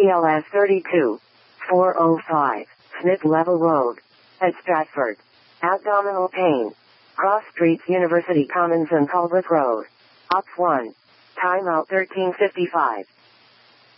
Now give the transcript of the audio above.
BLS 32. 405. Smith Level Road. At Stratford. Abdominal pain. Cross Streets University Commons and Culbert Road. Op 1. Timeout 13:55.